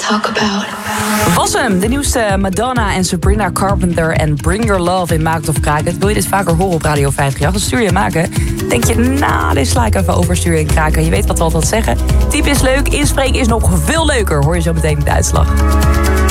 talk about. Was hem, de nieuwste Madonna en Sabrina Carpenter en Bring Your Love in Maakt of Kraken. Wil je dit vaker horen op Radio 538? Dan stuur je maken. Denk je, dit sla ik even over, stuur je en kraken. Je weet wat we altijd zeggen. Type is leuk, inspreken is nog veel leuker. Hoor je zo meteen de uitslag.